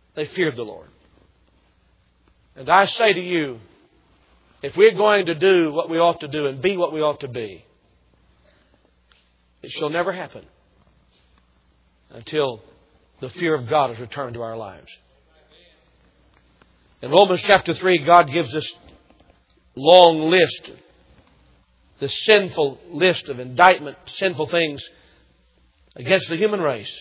They feared the Lord. And I say to you, if we're going to do what we ought to do and be what we ought to be, it shall never happen until the fear of God is returned to our lives. In Romans chapter 3, God gives us a long list, the sinful list of indictment, sinful things against the human race.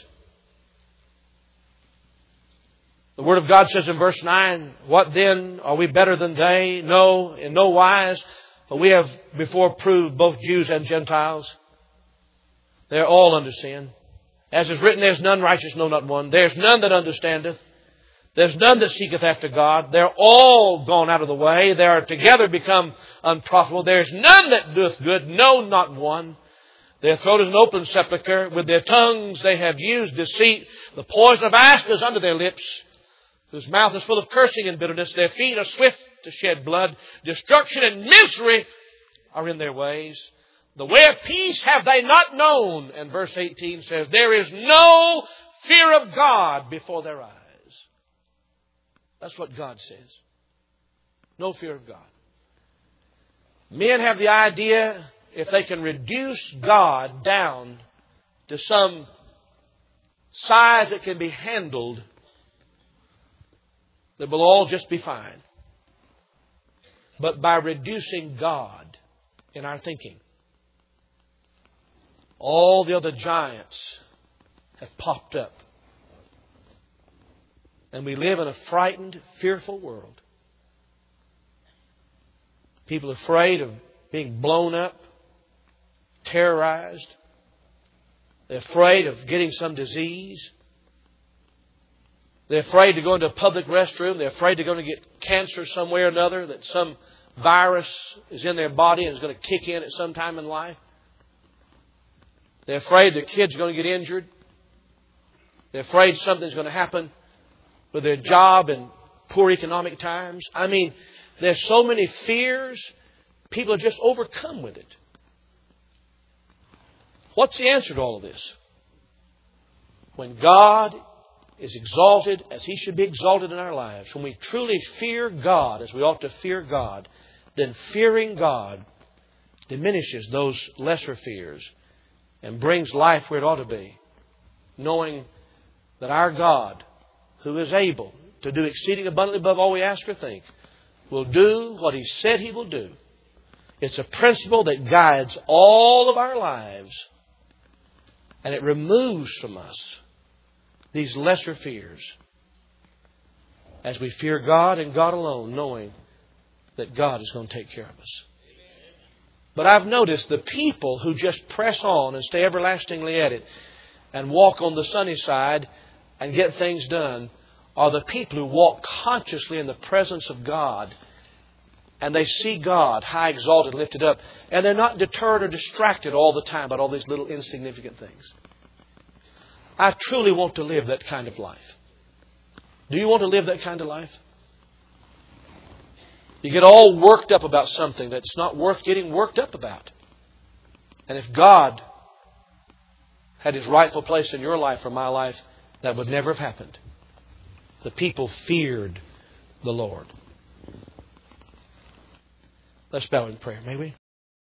The Word of God says in verse 9, "What then? Are we better than they? No, in no wise. For we have before proved both Jews and Gentiles. They are all under sin. As is written, there is none righteous, no, not one. There is none that understandeth. There is none that seeketh after God. They are all gone out of the way. They are together become unprofitable. There is none that doeth good, no, not one. Their throat is an open sepulchre. With their tongues they have used deceit. The poison of asp is under their lips, whose mouth is full of cursing and bitterness. Their feet are swift to shed blood. Destruction and misery are in their ways. The way of peace have they not known." And verse 18 says, "There is no fear of God before their eyes." That's what God says. No fear of God. Men have the idea if they can reduce God down to some size that can be handled, that will all just be fine. But by reducing God in our thinking, all the other giants have popped up. And we live in a frightened, fearful world. People are afraid of being blown up, terrorized. They're afraid of getting some disease. They're afraid to go into a public restroom. They're afraid they're going to get cancer some way or another, that some virus is in their body and is going to kick in at some time in life. They're afraid their kids are going to get injured. They're afraid something's going to happen with their job in poor economic times. I mean, there's so many fears. People are just overcome with it. What's the answer to all of this? When God is exalted as He should be exalted in our lives, when we truly fear God as we ought to fear God, then fearing God diminishes those lesser fears and brings life where it ought to be, knowing that our God, who is able to do exceeding abundantly above all we ask or think, will do what He said He will do. It's a principle that guides all of our lives, and it removes from us these lesser fears as we fear God and God alone, knowing that God is going to take care of us. But I've noticed the people who just press on and stay everlastingly at it and walk on the sunny side and get things done are the people who walk consciously in the presence of God, and they see God high exalted, lifted up, and they're not deterred or distracted all the time about all these little insignificant things. I truly want to live that kind of life. Do you want to live that kind of life? You get all worked up about something that's not worth getting worked up about. And if God had His rightful place in your life or my life, that would never have happened. The people feared the Lord. Let's bow in prayer, may we?